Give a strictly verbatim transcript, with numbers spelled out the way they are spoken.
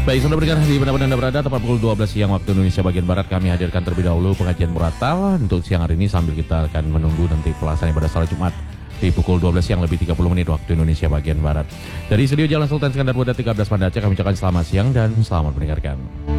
Baik, saudara pendengar, di mana Anda berada, tepat pukul dua belas siang waktu Indonesia bagian Barat, kami hadirkan terlebih dahulu pengajian murattal untuk siang hari ini sambil kita akan menunggu nanti pelaksanaan ibadah salat Jumat di pukul dua belas siang lebih tiga puluh menit waktu Indonesia bagian Barat. Dari studio Jalan Sultan Iskandar Muda tiga belas Banda Aceh, kami ucapkan selamat siang dan selamat mendengarkan.